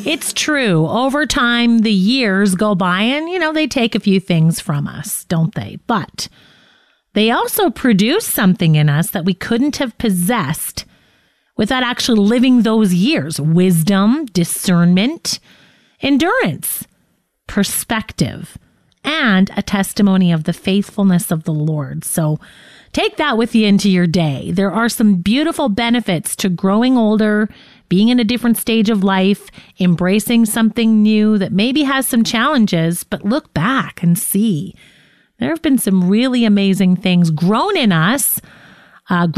It's true. Over time, the years go by and, they take a few things from us, don't they? But they also produce something in us that we couldn't have possessed without actually living those years. Wisdom, discernment, endurance, perspective, and a testimony of the faithfulness of the Lord. So take that with you into your day. There are some beautiful benefits to growing older, being in a different stage of life, embracing something new that maybe has some challenges, but look back and see. There have been some really amazing things growing in us, and,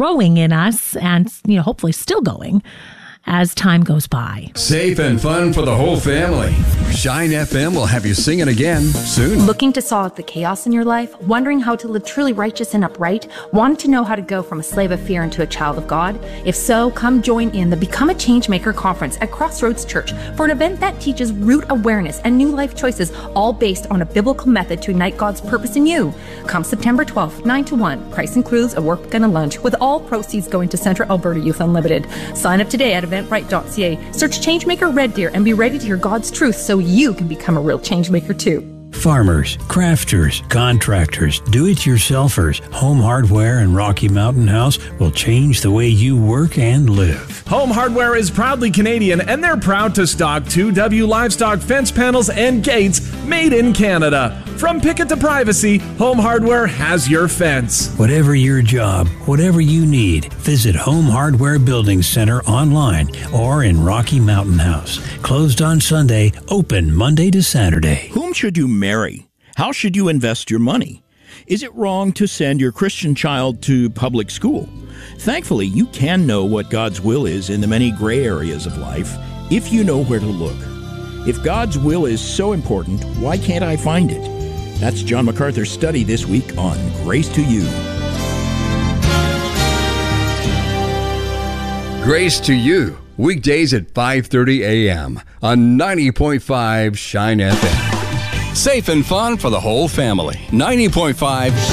hopefully still going as time goes by. Safe and fun for the whole family. Shine FM will have you singing again soon. Looking to solve the chaos in your life? Wondering how to live truly righteous and upright? Want to know how to go from a slave of fear into a child of God? If so, come join in the Become a Changemaker conference at Crossroads Church for an event that teaches root awareness and new life choices, all based on a biblical method to ignite God's purpose in you. Come September 12th, 9 to 1. Price includes a work and a lunch, with all proceeds going to Central Alberta Youth Unlimited. Sign up today at eventbrite.ca. Search Changemaker Red Deer and be ready to hear God's truth so you can become a real changemaker too. Farmers, crafters, contractors, do-it-yourselfers, Home Hardware and Rocky Mountain House will change the way you work and live. Home Hardware is proudly Canadian, and they're proud to stock 2W Livestock fence panels and gates made in Canada. From picket to privacy, Home Hardware has your fence. Whatever your job, whatever you need, visit Home Hardware Building Center online or in Rocky Mountain House. Closed on Sunday, open Monday to Saturday. Whom should you marry? How should you invest your money? Is it wrong to send your Christian child to public school? Thankfully, you can know what God's will is in the many gray areas of life if you know where to look. If God's will is so important, why can't I find it? That's John MacArthur's study this week on Grace to You. Grace to You, weekdays at 5:30 a.m. on 90.5 Shine FM. Safe and fun for the whole family. 90.5